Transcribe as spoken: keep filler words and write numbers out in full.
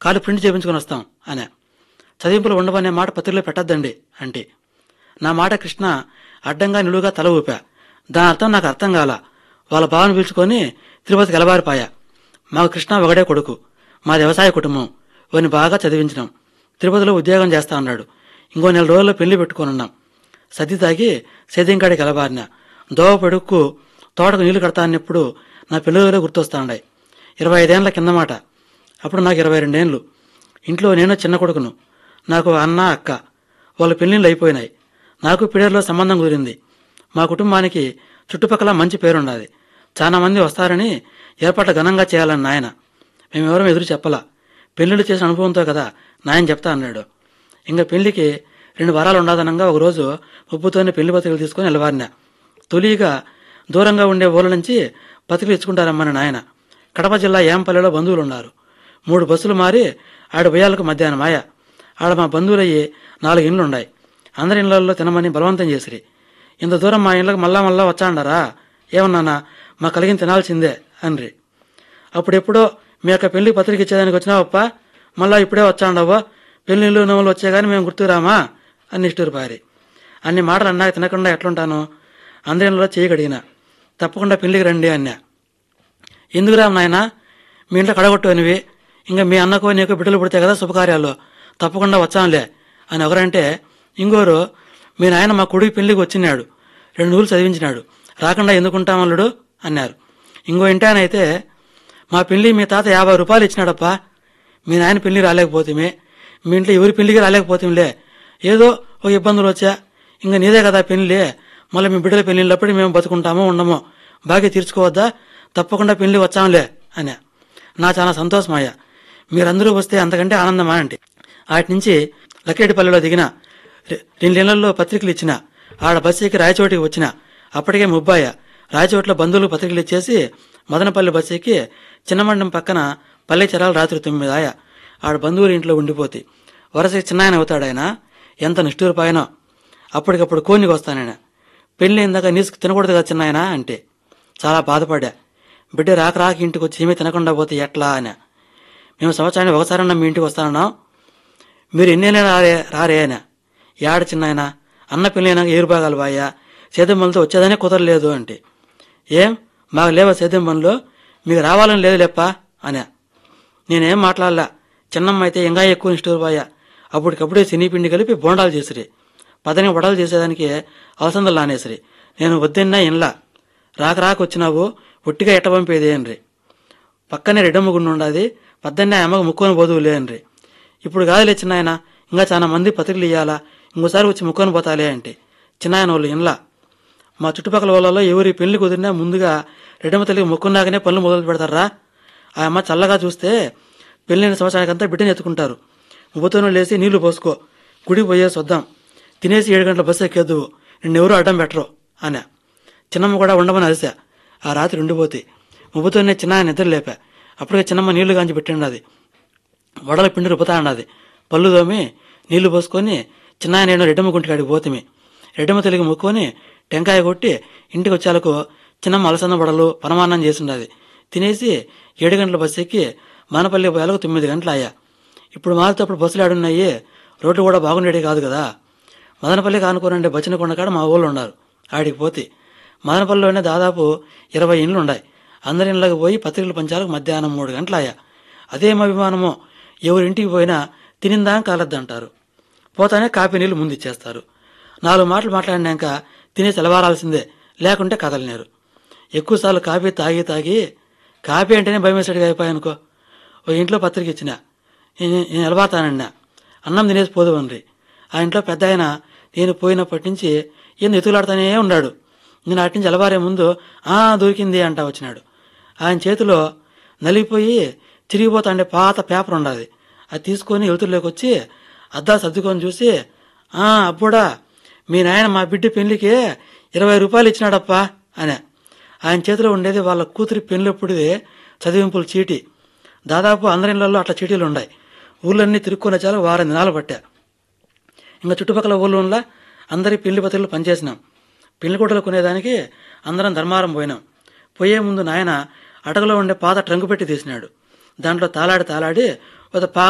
కాలు ప్రింట్ చేయించుకొని వస్తాం అనే. చదివింపులు ఉండవనే మాట పత్రికలో పెట్టద్దండి అంటే నా మాట కృష్ణ అడ్డంగా నిలువుగా తల ఊపా. దాని అర్థం నాకు అర్థం కాల. వాళ్ళ బావను పిలుచుకొని తిరుపతికి ఎలబారిపాయా. మాకు కృష్ణ ఒకడే కొడుకు, మా వ్యవసాయ కుటుంబం. వాడిని బాగా చదివించినాం. తిరుపతిలో ఉద్యోగం చేస్తా అన్నాడు. ఇంకో నెల రోజుల్లో పెళ్లి పెట్టుకున్నాం. సర్ది తాగి సేద్యంకాడికి ఎలబారిన. దోవ పెడుక్కు తోటకు నీళ్లు కడతా అన్నప్పుడు నా పిల్లలు గుర్తొస్తాండాయి. ఇరవై ఐదేళ్ల కిందమాట. అప్పుడు నాకు ఇరవై రెండేళ్లు. ఇంట్లో నేను చిన్న కొడుకును. నాకు అన్న అక్క. వాళ్ళ పెళ్లిళ్ళు అయిపోయినాయి. నాకు పిడేరులో సంబంధం కుదిరింది. మా కుటుంబానికి చుట్టుపక్కల మంచి పేరుండాది. చాలా మంది వస్తారని ఏర్పాట్లు ఘనంగా చేయాలని నాయన. మేమెవరం ఎదురు చెప్పలా. పెళ్లిళ్ళు చేసిన అనుభవంతో కదా నాయన చెప్తా అన్నాడు. ఇంకా పెళ్లికి రెండు వారాలు ఉండదనంగా ఒకరోజు ఉప్పుతోనే పెళ్లి పత్రికలు తీసుకుని నిలవారిన. తొలిగా దూరంగా ఉండే ఊళ్ళ నుంచి పత్రికలు ఇచ్చుకుంటారమ్మని నాయన. కడప జిల్లా ఏంపల్లిలో బంధువులు ఉన్నారు. మూడు బస్సులు మారి ఆడ భయాలకు మధ్యాహ్నం మాయ. ఆడ మా బంధువులయ్యి నాలుగు ఇండ్లుండాయి. అందరి ఇళ్లలో తినమని బలవంతం చేసిరి. ఇంత దూరం మా ఇళ్ళకి మళ్ళా మళ్ళా వచ్చాండారా? ఏమన్నానా మా కలిగిన తినాల్సిందే అన్రి. అప్పుడెప్పుడో మీ యొక్క పెళ్లి పత్రిక ఇచ్చేదానికి వచ్చినావప్ప, మళ్ళా ఇప్పుడే వచ్చాండవో, పెళ్లిళ్ళు నవ్వులు వచ్చే గాని మేము గుర్తురామా అని నిష్ఠూరు పారి. అన్ని మాటలు అన్నాక తినకుండా ఎట్లుంటాను? అందరిలో చేయగడిగిన. తప్పకుండా పెళ్లికి రండి అన్నా. ఎందుకురా నాయనా, మీ ఇంట్లో కడగొట్టునివి, ఇంకా మీ అన్నకో నీకు బిడ్డలు పుడితే కదా శుభకార్యాలు, తప్పకుండా వచ్చానులే అని ఒకరంటే, ఇంకోరు మీ నాయన మా కొడుకు పెళ్లికి వచ్చినాడు, రెండు నూలు చదివించినాడు, రాకుండా ఎందుకుంటామల్లుడు అన్నారు. ఇంకో ఇంటానైతే, మా పెళ్లి మీ తాత యాభై రూపాయలు ఇచ్చినాడప్పా, మీ నాయన పెళ్లి రాలేకపోతేమే, మీ ఇంట్లో ఎవరి పెళ్లికి రాలేకపోతేలే, ఏదో ఒక ఇబ్బందులు వచ్చా, ఇంకా నీదే కదా పెళ్లి, మళ్ళీ మీ బిడ్డల పెళ్లిళ్ళప్పుడు మేము బతుకుంటామో ఉండమో, బాగా తీర్చుకోవద్దా, తప్పకుండా పెళ్లి వచ్చాంలే అనే. నా చాలా సంతోషమయ్యా. మీరందరూ వస్తే అంతకంటే ఆనందమా అంటే. వాటి నుంచి లక్కేటిపల్లిలో దిగిన. రెండేళ్లలో పత్రికలు ఇచ్చిన. ఆడ బస్సుకి రాయచోటికి వచ్చిన. అప్పటికే ముబ్బాయ. రాయచోట్ల బంధువులు పత్రికలు ఇచ్చేసి మదనపల్లి బస్సుకి చిన్నమండం పక్కన పల్లె చెరాలు రాత్రి తొమ్మిది ఆయా. ఆడ బంధువులు ఇంట్లో ఉండిపోతే వరసకి చిన్నాయన అవుతాడాయన. ఎంత నిష్ఠూరపాయనో. అప్పటికప్పుడు కోనికి వస్తానాయన. పెళ్లి ఇందాక నీసుకు తినకూడదు కదా చిన్నాయన అంటే. చాలా బాధపడా. బిడ్డ రాక రాక ఇంటికి వచ్చి ఏమీ తినకుండా పోతే ఎట్లా అని. మేము సంవత్సరానికి ఒకసారన్నా మీ ఇంటికి వస్తానన్నాం, మీరు ఎన్నైనా రారే రారే అని. ఏడ చిన్నాయన, అన్న పెళ్ళైనాక ఏరు భాగాలు బాయ్యా, సేద్యం పనులతో వచ్చేదనే కుదరలేదు అంటే. ఏం మాకు లేవా సేద్యం పనులు, మీకు రావాలని లేదు లేప్ప అనే. నేనేం మాట్లాడలా. చిన్నమ్మ అయితే ఇంకా ఎక్కువ నిష్ఠూరు బాయ్యా. అప్పటికప్పుడే శనిపిండి కలిపి బోండాలు చేసిరి. పదని వడలు చేసేదానికి అలసందలు నానేసిరి. నేను వద్దన్నా ఇన్లా. రాక రాక వచ్చినావు, ఒట్టిగా ఎట్ట పంపేది అన్రి. పక్కనే రెడ్డమ్మ గుండు ఉండాది, పద్దన్నే అమ్మకు ముక్కొని పోదువులే అన్రి. ఇప్పుడు కాదులే చిన్నాయన, ఇంకా చాలా మంది పత్రికలు ఇయ్యాలా, ఇంకోసారి వచ్చి ముక్కొని పోతాలే అంటే. చిన్నాయన వాళ్ళు ఇన్లా. మా చుట్టుపక్కల వాళ్ళలో ఎవరి పెళ్లి కుదిరినా ముందుగా రెడ్డమ్మ తల్లికి మొక్కున్నాకనే పనులు మొదలు పెడతారా. ఆ అమ్మ చల్లగా చూస్తే పెళ్లిన సంవత్సరానికంతా బిడ్డని ఎత్తుకుంటారు. ముబ్బతోనూ లేచి నీళ్లు పోసుకో, గుడికి పోయేసి వద్దాం, తినేసి ఏడు గంటల బస్సు ఎక్కేద్దువు, నిన్నెవరూ అడ్డం పెట్టరు అనే. చిన్నమ్మ కూడా ఉండమని అరిసా. ఆ రాత్రి ఉండిపోతే ముబ్బతోనే చిన్నాయన నిద్ర లేపా. అప్పటికే చిన్నమ్మ నీళ్లు కాంచి పెట్టిండది. వడల పిండి రుపుతా ఉండది. పళ్ళు దోమి నీళ్లు పోసుకొని చిన్నాయన నేను రెడ్డమ్మ గుంటికాడికి పోతిమి. రెడ్డమ్మ తల్లికి మొక్కుకొని టెంకాయ కొట్టి ఇంటికి వచ్చేలకు చిన్నమ్మ అలసంద వడలు పరమాన్నం చేసిండది. తినేసి ఏడు గంటల బస్సు ఎక్కి మానపల్లి పోయేలకు తొమ్మిది గంటలు అయ్యా. ఇప్పుడు మారుతప్పుడు బస్సులు ఆడున్నాయి, రోడ్లు కూడా బాగుండేవి కాదు కదా. మదనపల్లికి ఆనుకోనండే బచ్చిన కొండ కాడ మా ఊళ్ళు ఉన్నారు. ఆడికి పోతే మదనపల్లిలోనే దాదాపు ఇరవై ఇండ్లు ఉన్నాయి. అందరి ఇళ్ళకి పోయి పత్రికలు పంచాలకు మధ్యాహ్నం మూడు గంటలు అయ్యా. అదేం అభిమానమో, ఎవరింటికి పోయినా తినిందా కాలద్దంటారు. పోతానే కాపీ నీళ్లు ముందు ఇచ్చేస్తారు. నాలుగు మాటలు మాట్లాడినాక తినేసి ఎలవారాల్సిందే, లేకుంటే కదలనేరు. ఎక్కువసార్లు కాఫీ తాగి తాగి కాఫీ అంటేనే భయమేసడిగా అయిపోయానుకో. ఒక ఇంట్లో పత్రిక ఇచ్చిన, నేను ఎలబాతానన్నా. అన్నం తినేసి పోదు అన్రి. ఆ ఇంట్లో పెద్ద ఆయన నేను పోయినప్పటి నుంచి ఈయన ఎతుకులాడుతూనే ఉన్నాడు. నేను అటు నుంచి ఎలబారే ముందు ఆ దొరికింది అంటా వచ్చినాడు. ఆయన చేతిలో నలిగిపోయి తిరిగిపోతాండే పాత పేపర్ ఉండదు. అది తీసుకొని ఎలుతుల్లోకి వచ్చి అద్దా సర్దుకొని చూసి, ఆ అప్పుడా మీ నాయన మా బిడ్డ పెళ్లికి ఇరవై రూపాయలు ఇచ్చినాడప్పా అనే. ఆయన చేతిలో ఉండేది వాళ్ళ కూతురి పెళ్లిప్పుడుది చదివింపుల చీటీ. దాదాపు అందరి ఇళ్లలో అట్లా చీటీలు ఉన్నాయి. ఊళ్ళన్నీ తిరుక్కొని వచ్చారు. వారం దినాలు పట్టా. ఇంకా చుట్టుపక్కల ఊళ్ళోలా అందరి పెళ్లి పత్రికలు పనిచేసినాం. పెళ్లి కూటలు కొనేదానికి అందరం ధర్మారం పోయినాం. పోయే ముందు నాయన అటకలో ఉండే పాత ట్రంకు పెట్టి తీసినాడు. దాంట్లో తాలాడి తాలాడి ఒక పా